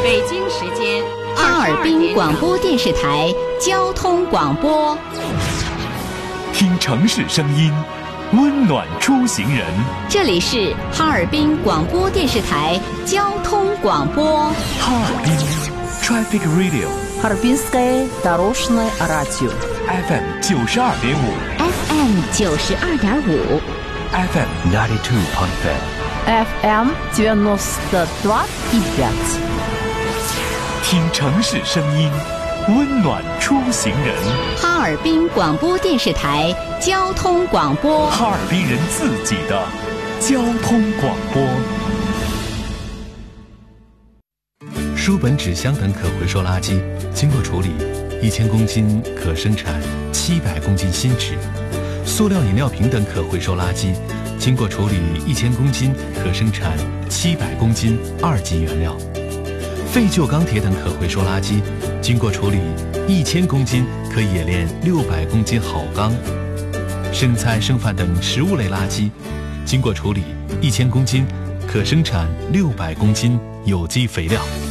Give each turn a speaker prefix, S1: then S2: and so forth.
S1: 北京时间
S2: 哈尔滨广播电视台交通广播。
S3: 听城市声音，温暖出行人。
S2: 这里是哈尔滨广播电视台交通广播。
S3: 哈尔滨 Traffic Radio，
S4: Харбинское дорожное радио
S3: FM 92.5
S2: FM 92.5
S3: FM 92.5
S4: FM 92.5。
S3: 听城市声音，温暖出行人。
S2: 哈尔滨广播电视台交通广播，
S3: 哈尔滨人自己的交通广播。
S5: 书本、纸箱等可回收垃圾经过处理，1000公斤可生产700公斤新纸；塑料饮料瓶等可回收垃圾经过处理1000公斤可生产700公斤2级原料；废旧钢铁等可回收垃圾经过处理1000公斤可冶炼600公斤好钢；生菜、剩饭等食物类垃圾经过处理1000公斤可生产600公斤有机肥料。